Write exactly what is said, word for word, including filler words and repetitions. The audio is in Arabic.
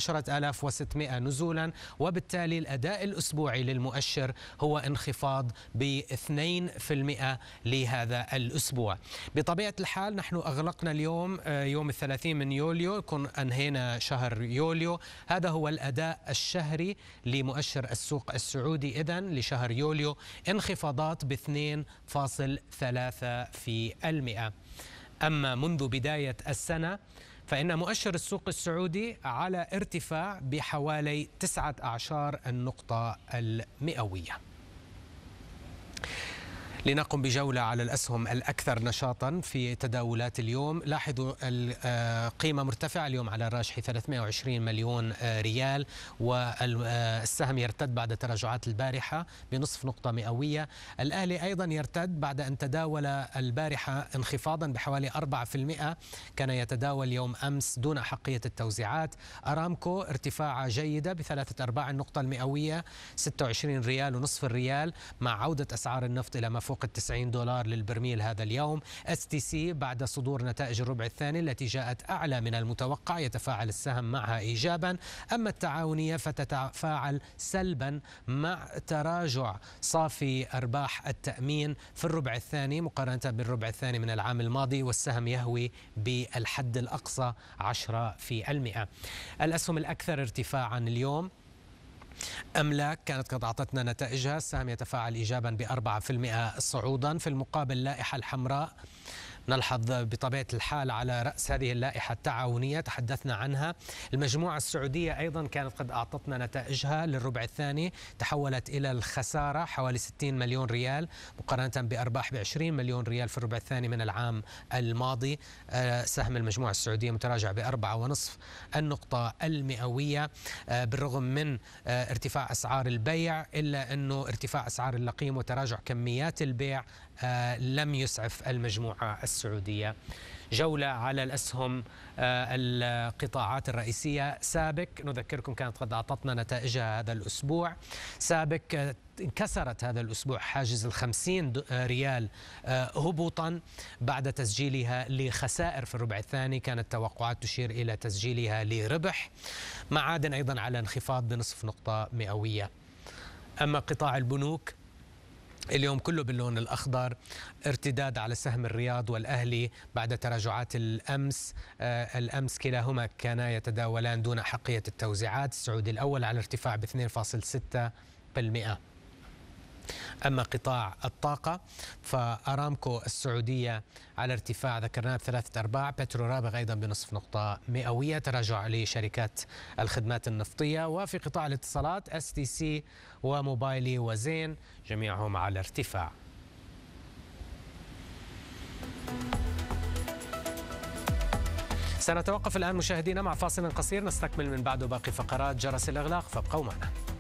عشرة آلاف وستمئة نزولا، وبالتالي الأداء الأسبوعي للمؤشر هو انخفاض ب اثنين بالمئة لهذا الأسبوع. بطبيعة الحال نحن أغلقنا اليوم يوم الثلاثين من يوليو، يكون أنهينا شهر يوليو. هذا هو الأداء الشهري لمؤشر السوق السعودي إذن لشهر يوليو، انخفاضات ب اثنين فاصلة ثلاثة بالمئة. أما منذ بداية السنة فإن مؤشر السوق السعودي على ارتفاع بحوالي تسعة أعشار النقطة المئوية. لنقم بجولة على الأسهم الأكثر نشاطا في تداولات اليوم. لاحظوا القيمة مرتفعة اليوم على الراجحي ثلاثمئة وعشرين مليون ريال، والسهم يرتد بعد تراجعات البارحة بنصف نقطة مئوية. الأهلي أيضا يرتد بعد أن تداول البارحة انخفاضا بحوالي أربعة بالمئة، كان يتداول يوم أمس دون حقية التوزيعات. أرامكو ارتفاعة جيدة بثلاثة أرباع النقطة المئوية، ستة وعشرين ريال ونصف الريال، مع عودة أسعار النفط إلى ما فوق التسعين دولار للبرميل هذا اليوم. اس تي سي بعد صدور نتائج الربع الثاني التي جاءت أعلى من المتوقع يتفاعل السهم معها إيجابا، أما التعاونية فتتفاعل سلبا مع تراجع صافي أرباح التأمين في الربع الثاني مقارنة بالربع الثاني من العام الماضي، والسهم يهوي بالحد الأقصى عشرة بالمئة. الأسهم الأكثر ارتفاعا اليوم أملاك، كانت قد أعطتنا نتائجها، السهم يتفاعل إيجابا بأربعة بالمئة صعودا. في المقابل اللائحة الحمراء نلحظ بطبيعة الحال على رأس هذه اللائحة التعاونية تحدثنا عنها. المجموعة السعودية أيضا كانت قد أعطتنا نتائجها للربع الثاني، تحولت إلى الخسارة حوالي ستين مليون ريال مقارنة بأرباح بعشرين مليون ريال في الربع الثاني من العام الماضي. سهم المجموعة السعودية متراجع بأربعة ونصف النقطة المئوية، بالرغم من ارتفاع أسعار البيع إلا أنه ارتفاع أسعار اللقيم وتراجع كميات البيع لم يسعف المجموعة السعودية. جولة على الأسهم القطاعات الرئيسية. سابك نذكركم كانت قد أعطتنا نتائجها هذا الأسبوع. سابك انكسرت هذا الأسبوع حاجز الخمسين ريال هبوطا بعد تسجيلها لخسائر في الربع الثاني، كانت توقعات تشير إلى تسجيلها لربح. معادن أيضا على انخفاض بنصف نقطة مئوية. أما قطاع البنوك اليوم كله باللون الأخضر، ارتداد على سهم الرياض والأهلي بعد تراجعات الأمس. آه الأمس كلاهما كانا يتداولان دون حقية التوزيعات، السعودي الأول على ارتفاع ب اثنين فاصلة ستة بالمئة. أما قطاع الطاقة فأرامكو السعودية على ارتفاع ذكرناه بثلاثة أرباع، بترو رابغ أيضا بنصف نقطة مئوية، تراجع لشركات الخدمات النفطية. وفي قطاع الاتصالات اس تي سي وموبايلي وزين جميعهم على ارتفاع. سنتوقف الآن مشاهدينا مع فاصل قصير، نستكمل من بعده باقي فقرات جرس الإغلاق، فابقوا معنا.